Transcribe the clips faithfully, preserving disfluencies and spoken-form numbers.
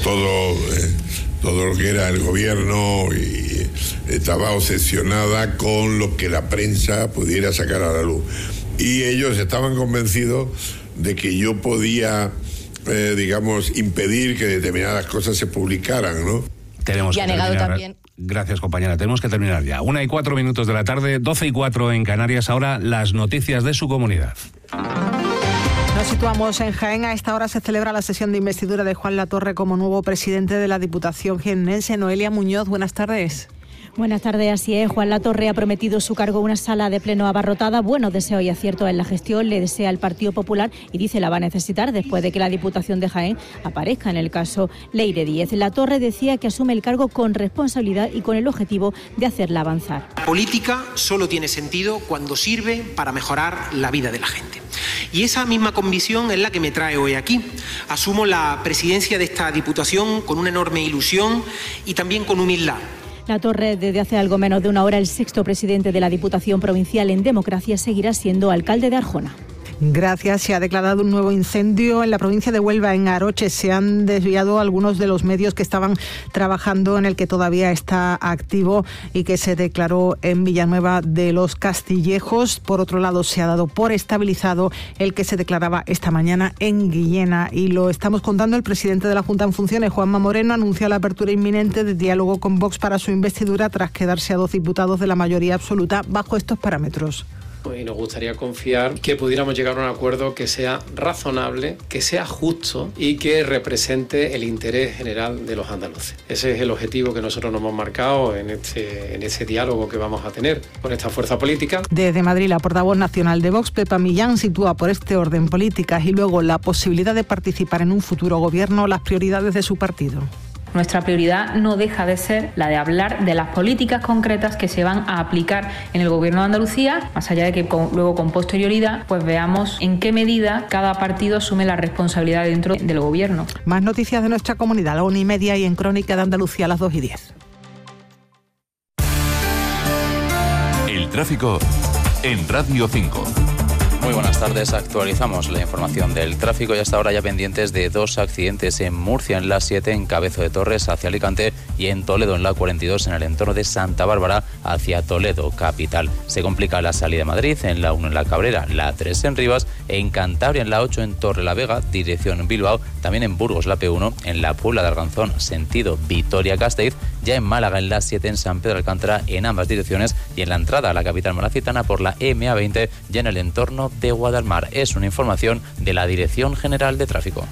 todo, eh, todo lo que era el gobierno, y estaba obsesionada con lo que la prensa pudiera sacar a la luz. Y ellos estaban convencidos de que yo podía, eh, digamos, impedir que determinadas cosas se publicaran, ¿no? Tenemos y que ha negado terminar. también. Gracias, compañera. Tenemos que terminar ya. Una y cuatro minutos de la tarde, doce y cuatro en Canarias. Ahora las noticias de su comunidad. Nos situamos en Jaén. A esta hora se celebra la sesión de investidura de Juan Latorre como nuevo presidente de la Diputación jiennense. Noelia Muñoz, buenas tardes. Buenas tardes, así es. Juan Latorre ha prometido su cargo una sala de pleno abarrotada. Bueno deseo y acierto en la gestión le desea al Partido Popular y dice la va a necesitar después de que la Diputación de Jaén aparezca en el caso Leire Díez. Latorre decía que asume el cargo con responsabilidad y con el objetivo de hacerla avanzar. La política solo tiene sentido cuando sirve para mejorar la vida de la gente. Y esa misma convicción es la que me trae hoy aquí. Asumo la presidencia de esta Diputación con una enorme ilusión y también con humildad. Latorre, desde hace algo menos de una hora, el sexto presidente de la Diputación Provincial en democracia, seguirá siendo alcalde de Arjona. Gracias. Se ha declarado un nuevo incendio en la provincia de Huelva, en Aroche. Se han desviado algunos de los medios que estaban trabajando en el que todavía está activo y que se declaró en Villanueva de los Castillejos. Por otro lado, se ha dado por estabilizado el que se declaraba esta mañana en Guillena. Y lo estamos contando, el presidente de la Junta en funciones, Juanma Moreno, anunció la apertura inminente de diálogo con Vox para su investidura tras quedarse a dos diputados de la mayoría absoluta bajo estos parámetros. Y nos gustaría confiar que pudiéramos llegar a un acuerdo que sea razonable, que sea justo y que represente el interés general de los andaluces. Ese es el objetivo que nosotros nos hemos marcado en este, en ese diálogo que vamos a tener con esta fuerza política. Desde Madrid, la portavoz nacional de Vox, Pepa Millán, sitúa por este orden políticas y luego la posibilidad de participar en un futuro gobierno las prioridades de su partido. Nuestra prioridad no deja de ser la de hablar de las políticas concretas que se van a aplicar en el Gobierno de Andalucía, más allá de que con, luego con posterioridad pues veamos en qué medida cada partido asume la responsabilidad dentro del Gobierno. Más noticias de nuestra comunidad a la una y media y en Crónica de Andalucía a las dos y diez. El tráfico en Radio cinco. Muy buenas tardes, actualizamos la información del tráfico y hasta ahora ya pendientes de dos accidentes en Murcia, en la siete, en Cabezo de Torres hacia Alicante, y en Toledo, en la cuarenta y dos, en el entorno de Santa Bárbara hacia Toledo, capital. Se complica la salida de Madrid, en la uno en la Cabrera, la tres en Rivas, en Cantabria, en la ocho en Torrelavega, dirección Bilbao, también en Burgos, la P uno, en la Puebla de Arganzón, sentido Vitoria-Gasteiz, ya en Málaga, en la siete, en San Pedro de Alcántara, en ambas direcciones, y en la entrada a la capital malacitana por la M A veinte, ya en el entorno de Guadalmar. Es una información de la Dirección General de Tráfico.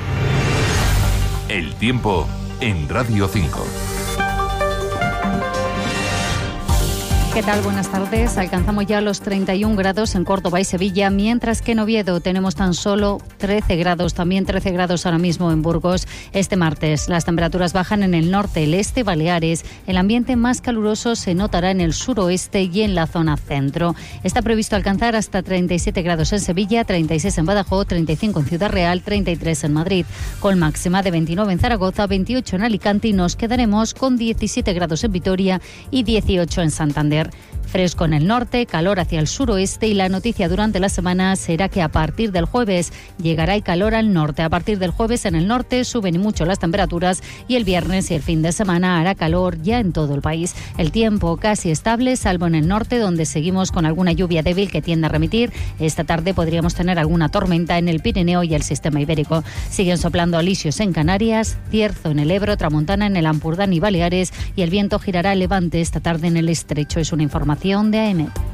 El tiempo en Radio cinco. ¿Qué tal? Buenas tardes. Alcanzamos ya los treinta y un grados en Córdoba y Sevilla, mientras que en Oviedo tenemos tan solo trece grados, también trece grados ahora mismo en Burgos. Este martes las temperaturas bajan en el norte, el este, Baleares. El ambiente más caluroso se notará en el suroeste y en la zona centro. Está previsto alcanzar hasta treinta y siete grados en Sevilla, treinta y seis en Badajoz, treinta y cinco en Ciudad Real, treinta y tres en Madrid, con máxima de veintinueve en Zaragoza, veintiocho en Alicante y nos quedaremos con diecisiete grados en Vitoria y dieciocho en Santander. Fresco en el norte, calor hacia el suroeste y la noticia durante la semana será que a partir del jueves llegará el calor al norte. A partir del jueves en el norte suben y mucho las temperaturas y el viernes y el fin de semana hará calor ya en todo el país. El tiempo casi estable, salvo en el norte donde seguimos con alguna lluvia débil que tiende a remitir. Esta tarde podríamos tener alguna tormenta en el Pirineo y el sistema ibérico. Siguen soplando alisios en Canarias, cierzo en el Ebro, tramontana en el Ampurdán y Baleares y el viento girará a levante esta tarde en el estrecho. Es una información de A M.